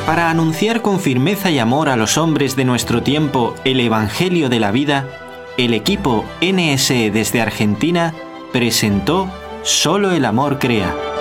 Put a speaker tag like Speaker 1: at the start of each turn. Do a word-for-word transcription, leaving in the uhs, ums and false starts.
Speaker 1: Para anunciar con firmeza y amor a los hombres de nuestro tiempo el Evangelio de la vida, el equipo N S E desde Argentina presentó Solo el amor crea.